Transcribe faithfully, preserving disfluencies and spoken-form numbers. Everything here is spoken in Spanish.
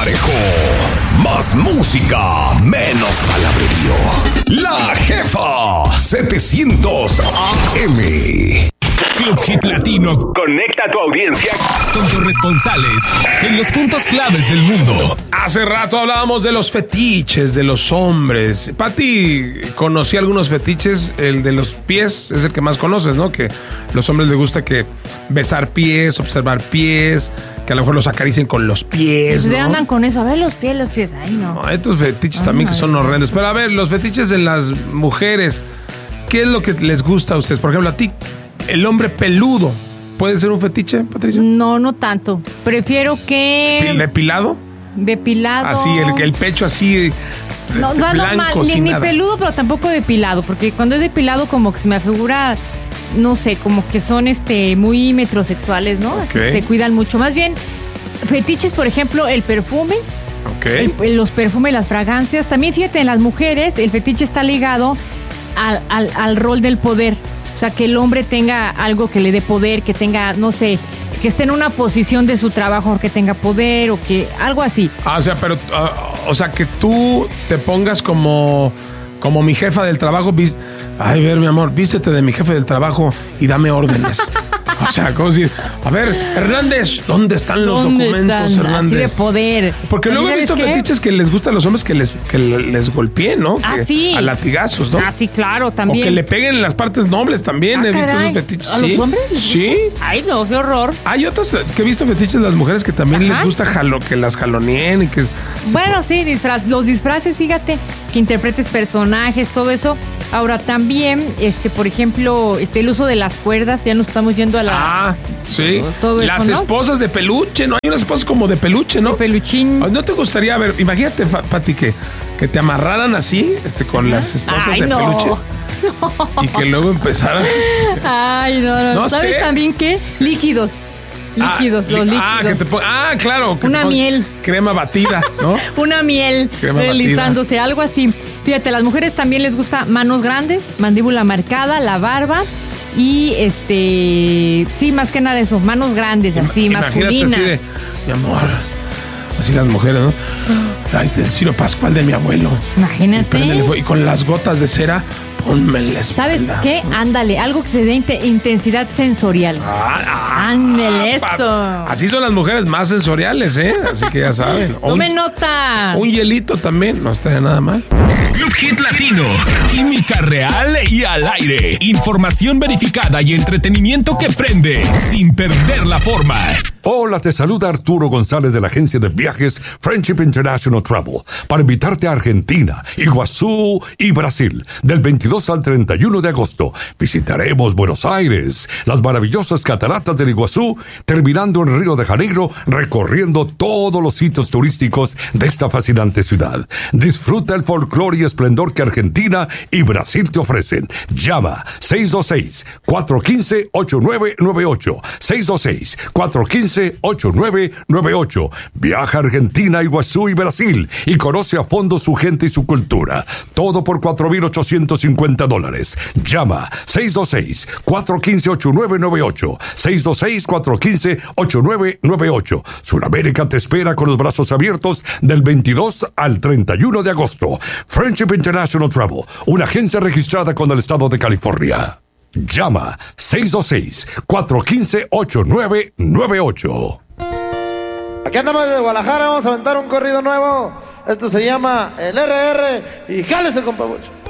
parejo. Más música, menos palabrerío. La Jefa setecientos A M. Club Hit Latino conecta a tu audiencia con corresponsales en los puntos claves del mundo. Hace rato hablábamos de los fetiches de los hombres. Pati, conocí algunos fetiches. El de los pies es el que más conoces, ¿no? Que a los hombres les gusta que besar pies, observar pies, que a lo mejor los acaricien con los pies, pues ¿no? andan con eso, a ver los pies, los pies, ay no. No, estos fetiches Ay, también que madre. son horrendos. Pero a ver, los fetiches de las mujeres, ¿qué es lo que les gusta a ustedes? Por ejemplo, a ti, el hombre peludo, ¿puede ser un fetiche, Patricia? No, no tanto. Prefiero que... ¿Depilado? Depilado. Así, el, el pecho así, No, este, no, no, blanco, mal, ni, sin ni nada. peludo, pero tampoco depilado, porque cuando es depilado como que se me figura, no sé, como que son este muy metrosexuales, ¿no? Así Ok. que se cuidan mucho. Más bien, fetiches, por ejemplo, el perfume, Ok. el- el- los perfumes, las fragancias. También, fíjate, en las mujeres el fetiche está ligado al, al, al rol del poder. O sea, que el hombre tenga algo que le dé poder, que tenga, no sé, que esté en una posición de su trabajo, que tenga poder o que algo así. Ah, o sea, pero, ah, o sea, que tú te pongas como, como mi jefa del trabajo, vis- ay, ver, mi amor, vístete de mi jefe del trabajo y dame órdenes. O sea, como decir, a ver, Hernández, ¿dónde están los ¿Dónde documentos, están? Hernández? Así de poder. Porque luego he ¿Sabes visto qué? fetiches que les gusta a los hombres que les, que les golpeen, ¿no? Ah, Que- sí. A latigazos, ¿no? Ah, sí, claro, O también. que le peguen en las partes nobles también. Ah, he visto caray. esos fetiches. ¿A sí. los hombres? Sí. Ay, no, qué horror. Hay otros que he visto fetiches de las mujeres que también Ajá. les gusta jalo, que las jaloneen y que... Bueno, sí, disfraz, los disfraces, fíjate, que interpretes personajes, todo eso. Ahora también, este, por ejemplo, este, el uso de las cuerdas, ya nos estamos yendo a la Ah, sí. Todo eso, Las ¿no? esposas de peluche, ¿no? Hay unas esposas como de peluche, ¿no? peluchín. Ay, ¿no te gustaría ver? Imagínate, Fa- Pati, que, que te amarraran así, este, con las esposas Ay, de no. peluche. Y que luego empezaran... Ay, no, no. No ¿Sabes sé. también qué? Líquidos. Líquidos, ah, los li- líquidos. Ah, que te pon- ah, claro. que Una te pon- miel. Crema batida, ¿no? Una miel Crema realizándose, algo así. Fíjate, a las mujeres también les gusta manos grandes, mandíbula marcada, la barba y este, sí, más que nada eso, manos grandes, así, Imagínate masculinas. así de, mi amor, así las mujeres, ¿no? Ay, del Ciro Pascual de mi abuelo. Y, Imagínate. préndele fuego. Y con las gotas de cera, ponme en la espalda. ¿Sabes qué? Ándale, algo que te dé inte- intensidad sensorial. Ah, ah, Ándale, pa- eso. Así son las mujeres más sensoriales, ¿eh? Así que ya saben. O Tome un, nota. un hielito también, no está nada mal. Club Hit Latino. Química real y al aire. Información verificada y entretenimiento que prende sin perder la forma. Hola, te saluda Arturo González de la agencia de viajes Friendship International Travel para invitarte a Argentina, Iguazú y Brasil del veintidós al treinta y uno de agosto. Visitaremos Buenos Aires, las maravillosas cataratas del Iguazú, terminando en Río de Janeiro, recorriendo todos los sitios turísticos de esta fascinante ciudad. Disfruta el folclore y esplendor que Argentina y Brasil te ofrecen. Llama seis dos seis, cuatro uno cinco, ocho nueve nueve ocho, seis dos seis, cuatro uno cinco, ocho nueve nueve ocho. Viaja a Argentina, Iguazú y Brasil y conoce a fondo su gente y su cultura. Todo por cuatro mil ochocientos cincuenta dólares. Llama seis dos seis, cuatro uno cinco, ocho nueve nueve ocho, seis dos seis, cuatro uno cinco, ocho nueve nueve ocho. Sudamérica te espera con los brazos abiertos del veintidós al treinta y uno de agosto. Friendship International Travel, una agencia registrada con el estado de California. Llama seis dos seis, cuatro uno cinco, ocho nueve nueve ocho. Aquí andamos desde Guadalajara, vamos a aventar un corrido nuevo. Esto se llama el R R y jálese, compa Bucho.